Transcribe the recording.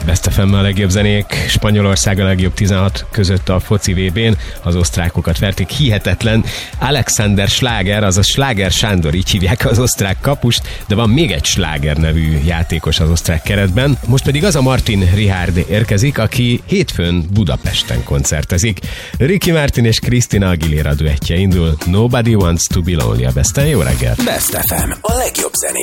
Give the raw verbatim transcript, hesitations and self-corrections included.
Best ef em a legjobb zenék, Spanyolország a legjobb tizenhat között a foci vé bén, az osztrákokat verték, hihetetlen. Alexander Schlager, azaz Schlager Sándor, így hívják az osztrák kapust, de van még egy Schlager nevű játékos az osztrák keretben. Most pedig az a Martin Richard érkezik, aki hétfőn Budapesten koncertezik. Ricky Martin és Christina Aguilera duettje indul. Nobody Wants to Be Lonely a Besten. Jó reggel! Best ef em, a legjobb zené.